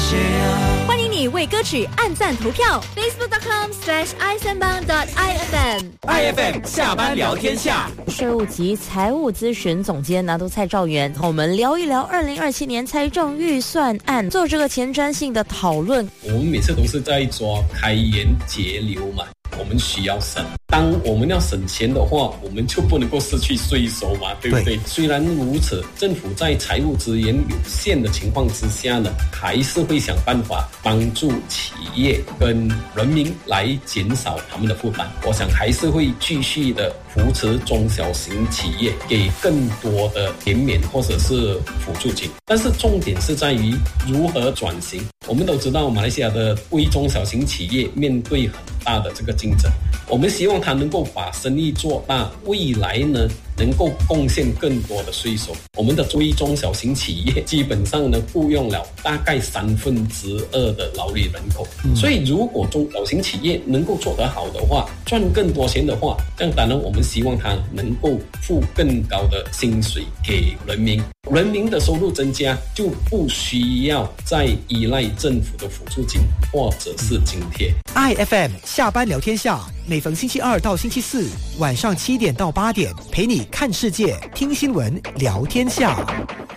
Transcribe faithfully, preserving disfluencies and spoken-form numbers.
谢啊。 欢迎你为歌曲按赞投票 facebook dot com slash i s a m b a n g dot i f m I F M 下班聊天下， 税务及财务咨询总监拿督蔡兆元和我们聊一聊二零二七年财政预算案，做这个前瞻性的讨论。 我们每次都是在抓开源节流嘛，我们需要省。当我们要省钱的话，我们就不能够失去税收嘛，对不对？对，虽然如此，政府在财务资源有限的情况之下呢，还是会想办法帮助企业跟人民来减少他们的负担。我想还是会继续的扶持中小型企业，给更多的减免或者是辅助金。但是重点是在于如何转型。我们都知道马来西亚的微中小型企业面对很大的这个竞争，我们希望它能够把生意做大，未来呢能够贡献更多的税收。我们的微中小型企业基本上呢雇佣了大概三分之二的劳力人口，嗯、所以如果中小型企业能够做得好的话，赚更多钱的话，这样当然我们希望它能够付更高的薪水给人民，人民的收入增加，就不需要再依赖政府的辅助金或者是津贴。 I F M 下班聊天下，每逢星期二到星期四晚上七点到八点，陪你看世界、听新闻、聊天下。